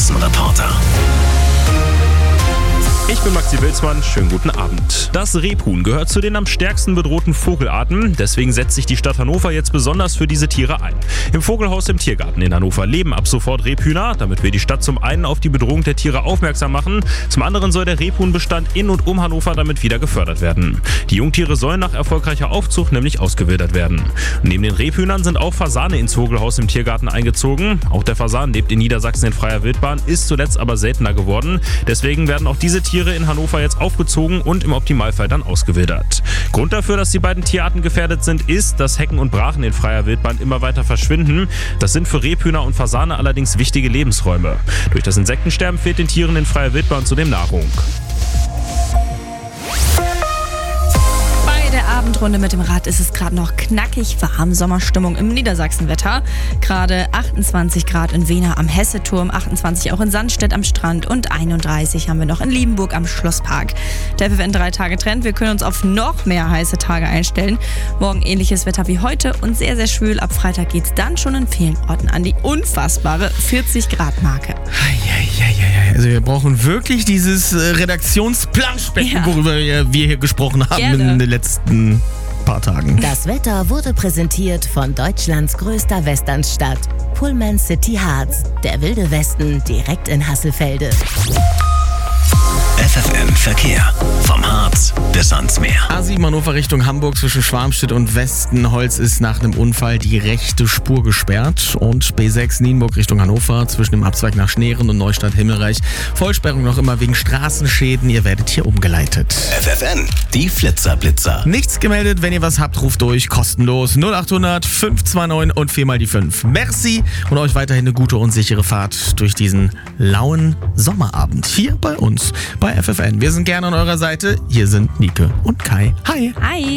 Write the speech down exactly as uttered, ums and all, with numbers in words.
Straßenreporter. Ich bin Maxi Wilsmann, schönen guten Abend. Das Rebhuhn gehört zu den am stärksten bedrohten Vogelarten. Deswegen setzt sich die Stadt Hannover jetzt besonders für diese Tiere ein. Im Vogelhaus im Tiergarten in Hannover leben ab sofort Rebhühner, damit wir die Stadt zum einen auf die Bedrohung der Tiere aufmerksam machen. Zum anderen soll der Rebhuhnbestand in und um Hannover damit wieder gefördert werden. Die Jungtiere sollen nach erfolgreicher Aufzucht nämlich ausgewildert werden. Neben den Rebhühnern sind auch Fasane ins Vogelhaus im Tiergarten eingezogen. Auch der Fasan lebt in Niedersachsen in freier Wildbahn, ist zuletzt aber seltener geworden. Deswegen werden auch diese Tiere in Hannover jetzt aufgezogen und im Optimalfall dann ausgewildert. Grund dafür, dass die beiden Tierarten gefährdet sind, ist, dass Hecken und Brachen in freier Wildbahn immer weiter verschwinden. Das sind für Rebhühner und Fasane allerdings wichtige Lebensräume. Durch das Insektensterben fehlt den Tieren in freier Wildbahn zudem Nahrung. Der Abendrunde mit dem Rad ist es gerade noch knackig warm. Sommerstimmung im Niedersachsenwetter. Gerade achtundzwanzig Grad in Wehner am Hesseturm, achtundzwanzig auch in Sandstedt am Strand und einunddreißig haben wir noch in Liebenburg am Schlosspark. Der F F N drei Tage Trend. Wir können uns auf noch mehr heiße Tage einstellen. Morgen ähnliches Wetter wie heute und sehr, sehr schwül. Ab Freitag geht es dann schon in vielen Orten an die unfassbare vierzig Grad Marke. Also wir brauchen wirklich dieses äh, Redaktionsplanschbecken, Ja. worüber wir hier gesprochen haben Gerne. in den letzten paar Tagen. Das Wetter wurde präsentiert von Deutschlands größter Westernstadt, Pullman City Harz, der wilde Westen direkt in Hasselfelde. F F N Verkehr. Vom Harz bis ans Meer. A sieben Hannover Richtung Hamburg zwischen Schwarmstedt und Westenholz ist nach einem Unfall die rechte Spur gesperrt. Und B sechs Nienburg Richtung Hannover zwischen dem Abzweig nach Schneeren und Neustadt Himmelreich. Vollsperrung noch immer wegen Straßenschäden. Ihr werdet hier umgeleitet. F F N, die Flitzer-Blitzer. Nichts gemeldet, wenn ihr was habt, ruft durch. Kostenlos null acht hundert fünf zwei neun und vier mal die fünf. Merci und euch weiterhin eine gute und sichere Fahrt durch diesen lauen Sommerabend. Hier bei uns bei F F N. Wir sind gerne an eurer Seite. Hier sind Nike und Kai. Hi. Hi!